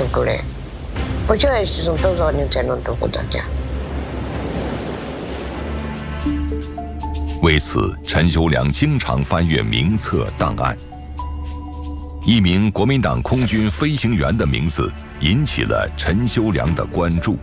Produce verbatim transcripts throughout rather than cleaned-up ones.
渡过来，不晓得是从多少人才能渡过大家。 为此，陈修良经常翻阅名册档案。一名国民党空军飞行员的名字引起了陈修良的关注。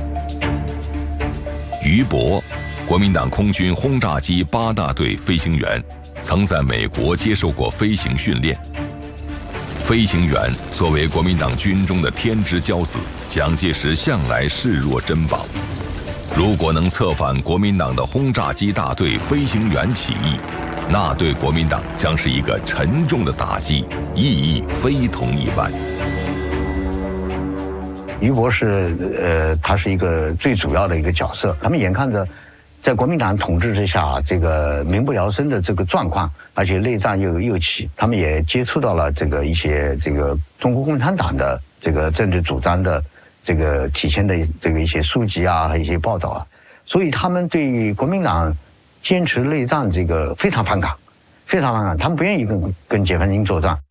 于博，国民党空军轰炸机八大队飞行员，曾在美国接受过飞行训练。飞行员作为国民党军中的天之骄子，蒋介石向来视若珍宝。如果能策反国民党的轰炸机大队飞行员起义，那对国民党将是一个沉重的打击，意义非同一般。 于博是，呃，他是一个最主要的一个角色。他们眼看着，在国民党统治之下，这个民不聊生的这个状况，而且内战又又起，他们也接触到了这个一些这个中国共产党的这个政治主张的这个体现的这个一些书籍啊和一些报道啊，所以他们对国民党坚持内战这个非常反感，非常反感，他们不愿意跟跟解放军作战。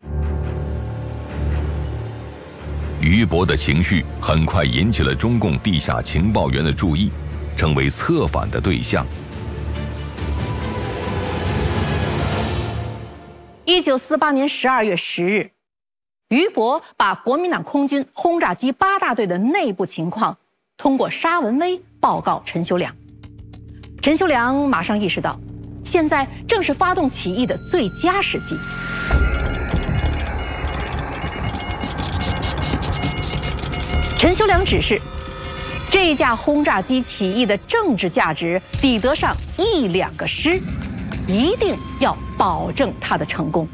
于博的情绪很快引起了中共地下情报员的注意，成为策反的对象。 一九四八年十二月十日，于博把国民党空军轰炸机八大队的内部情况通过沙文威报告陈修良。陈修良马上意识到，现在正是发动起义的最佳时机。陈修良指示，这架轰炸机起义的政治价值抵得上一两个师，一定要保证它的成功。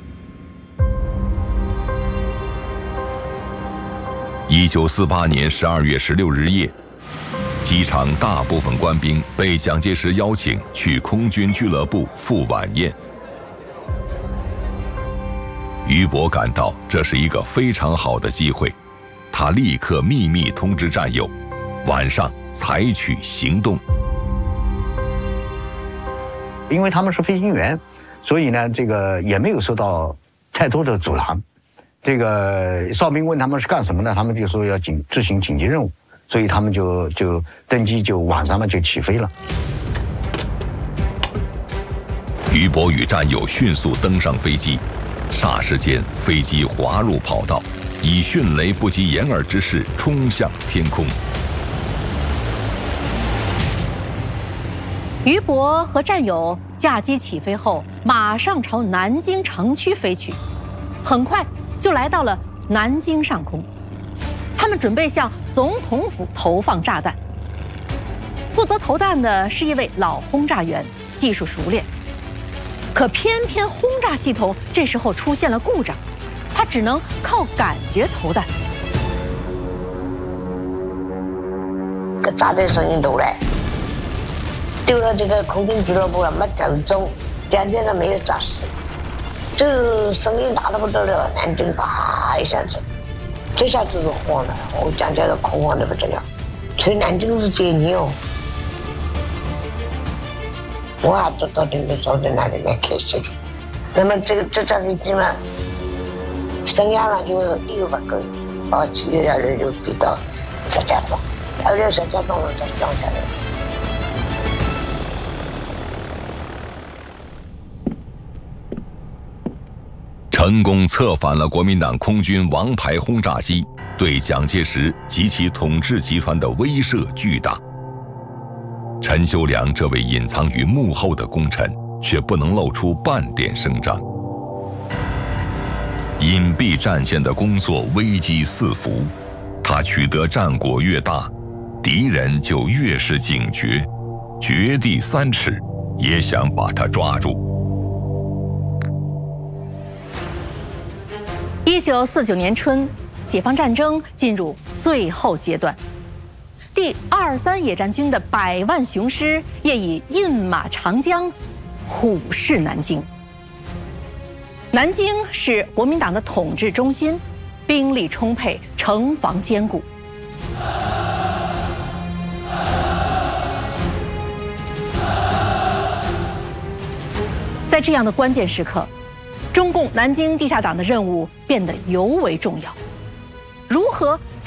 一九四八年十二月十六日夜，机场大部分官兵被蒋介石邀请去空军俱乐部赴晚宴。于博感到这是一个非常好的机会，他立刻秘密通知战友，晚上采取行动。 因为他们是飞行员，所以呢，这个也没有受到太多的阻拦。这个哨兵问他们是干什么的，他们就说要紧执行紧急任务，所以他们就就登机，就晚上嘛就起飞了。 于博与战友迅速登上飞机，霎时间飞机滑入跑道，以迅雷不及掩耳之势冲向天空。 于博和战友驾机起飞后，马上朝南京城区飞去，很快就来到了南京上空。他们准备向总统府投放炸弹。负责投弹的是一位老轰炸员，技术熟练。可偏偏轰炸系统这时候出现了故障，他只能靠感觉投弹。 个炸弹声音都来，丢了这个空军俱乐部了，没正中，渐渐的没有炸死。这声音大得不得了，南京啪一下子，这下子就慌了，我讲起来恐慌的不得了。所以南京是解你哦，我还走到这个坐在那里面开始。那么这个这架飞机嘛，升压了就又把个把机油压人就飞到石家庄，然后石家庄了再降下来。 成功策反了国民党空军王牌轰炸机，对蒋介石及其统治集团的威慑巨大。陈修良这位隐藏于幕后的功臣，却不能露出半点声张。隐蔽战线的工作危机四伏，他取得战果越大，敌人就越是警觉，掘地三尺也想把他抓住。 一九四九年春，解放战争进入最后阶段，第二三野战军的百万雄师业已印马长江，虎视南京。南京是国民党的统治中心，兵力充沛，城防坚固。在这样的关键时刻，中共南京地下党的任务变得尤为重要。如何